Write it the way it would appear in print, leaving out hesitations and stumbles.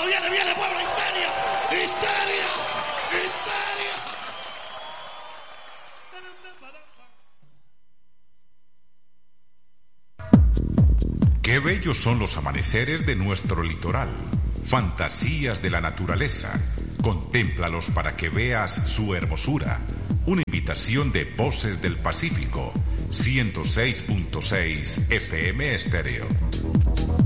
viene, pueblo, histeria, histeria, histeria. Qué bellos son los amaneceres de nuestro litoral, fantasías de la naturaleza. Contémplalos para que veas su hermosura. Una invitación de Voces del Pacífico, 106.6 FM Estéreo.